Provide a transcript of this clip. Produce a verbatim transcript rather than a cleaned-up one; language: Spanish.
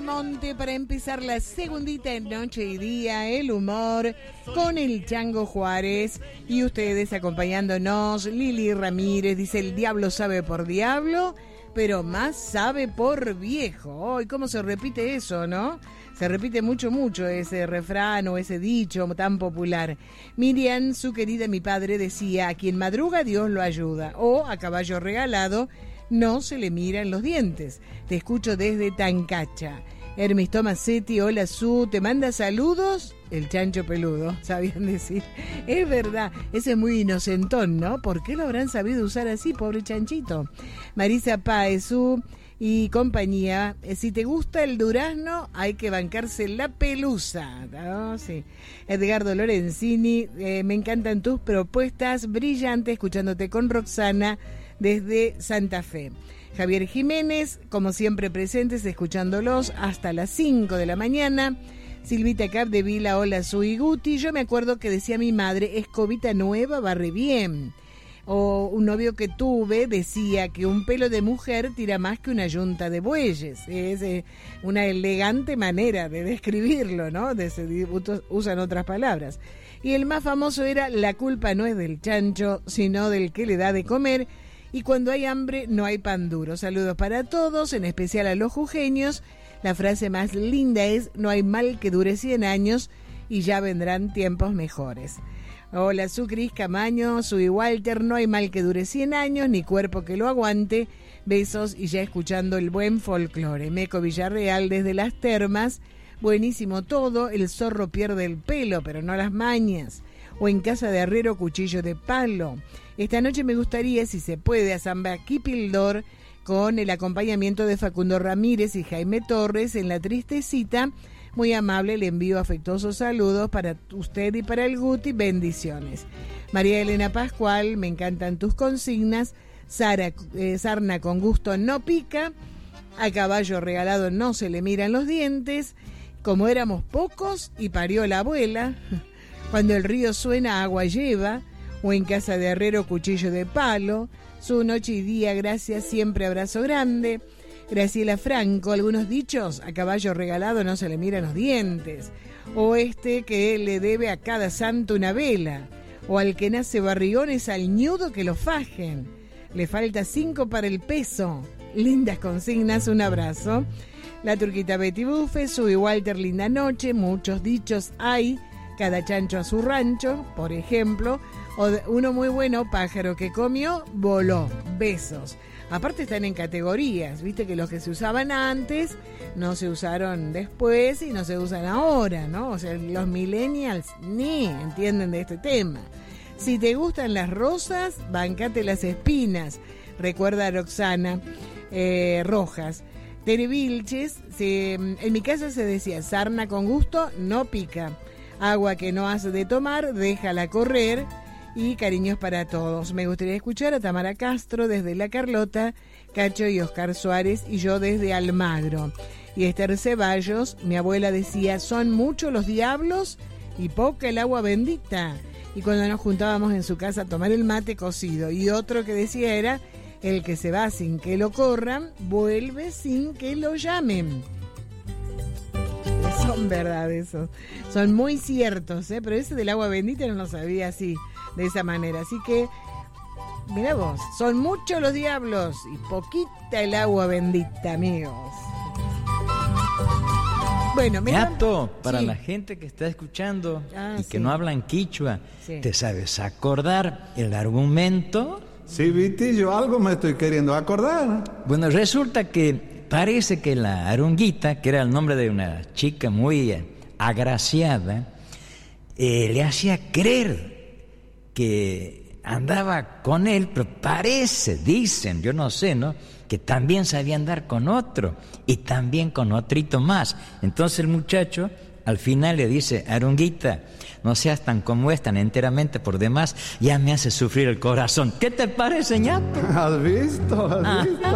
Monte para empezar la segundita en Noche y Día, el humor, con el Chango Juárez. Y ustedes acompañándonos, Lili Ramírez dice, el diablo sabe por diablo, pero más sabe por viejo. ¿Y cómo se repite eso, no? Se repite mucho, mucho ese refrán o ese dicho tan popular. Miriam, su querida mi padre, decía, a quien madruga Dios lo ayuda. O a caballo regalado no se le miran los dientes. Te escucho desde Tancacha. Hermes Tomasetti, hola Su, te manda saludos. El chancho peludo, sabían decir. Es verdad, ese es muy inocentón, ¿no? ¿Por qué lo habrán sabido usar así, pobre chanchito? Marisa Páez, Su y compañía, si te gusta el durazno, hay que bancarse la pelusa, ¿no? Sí. Edgardo Lorenzini, eh, me encantan tus propuestas, brillante, escuchándote con Roxana desde Santa Fe. Javier Jiménez, como siempre presentes, escuchándolos hasta las cinco de la mañana. Silvita Capdevila, hola, soy Guti. Yo me acuerdo que decía mi madre, escobita nueva barre bien. O un novio que tuve decía que un pelo de mujer tira más que una yunta de bueyes. Es eh, una elegante manera de describirlo, ¿no? De ese, usan otras palabras. Y el más famoso era, la culpa no es del chancho, sino del que le da de comer. Y cuando hay hambre no hay pan duro. Saludos para todos, en especial a los jujeños. La frase más linda es, no hay mal que dure cien años y ya vendrán tiempos mejores. Hola, su Cris Camaño, su y Walter, no hay mal que dure cien años, ni cuerpo que lo aguante. Besos y ya escuchando el buen folclore. Meco Villarreal desde Las Termas, buenísimo todo, el zorro pierde el pelo, pero no las mañas. O en casa de Herrero, cuchillo de palo. Esta noche me gustaría, si se puede, a Samba Kipildor, con el acompañamiento de Facundo Ramírez y Jaime Torres en La Tristecita. Muy amable, le envío afectuosos saludos para usted y para el Guti, bendiciones. María Elena Pascual, me encantan tus consignas. Sara, eh, sarna con gusto no pica, a caballo regalado no se le miran los dientes, como éramos pocos y parió la abuela, cuando el río suena agua lleva, o en casa de Herrero cuchillo de palo, su noche y día, gracias, siempre abrazo grande. Graciela Franco, algunos dichos, a caballo regalado no se le miran los dientes, o este que le debe a cada santo una vela, o al que nace barrigones al ñudo que lo fajen, le falta cinco para el peso. Lindas consignas, un abrazo. La Turquita Betty Buffet, su y Walter, linda noche, muchos dichos hay, cada chancho a su rancho, por ejemplo, o uno muy bueno, pájaro que comió, voló, besos. Aparte están en categorías, viste que los que se usaban antes no se usaron después y no se usan ahora, ¿no? O sea, los millennials ni entienden de este tema. Si te gustan las rosas, bancate las espinas, recuerda a Roxana eh, Rojas. Tere Vilches, se, en mi casa se decía, sarna con gusto no pica, agua que no hace de tomar, déjala correr. Y cariños para todos. Me gustaría escuchar a Tamara Castro desde La Carlota, Cacho y Oscar Suárez y yo desde Almagro. Y Esther Ceballos, mi abuela decía, son muchos los diablos y poca el agua bendita. Y cuando nos juntábamos en su casa a tomar el mate cocido. Y otro que decía era, el que se va sin que lo corran, vuelve sin que lo llamen. Son verdad esos. Son muy ciertos, ¿eh? Pero ese del agua bendita no lo sabía así, de esa manera. Así que, mirá vos, son muchos los diablos y poquita el agua bendita, amigos. Bueno, mira. Gato, para sí. La gente que está escuchando ah, y sí. que no hablan quichua, sí. ¿te sabes acordar el argumento? Sí, Vitillo, algo me estoy queriendo acordar. Bueno, resulta que parece que la Arunguita, que era el nombre de una chica muy eh, agraciada, eh, le hacía creer que andaba con él, pero parece, dicen, yo no sé, ¿no?, que también sabía andar con otro y también con otrito más. Entonces el muchacho al final le dice, Arunguita, no seas tan como es, tan enteramente por demás, ya me hace sufrir el corazón. ¿Qué te parece, ñato? ¿Has visto? ¿Has visto?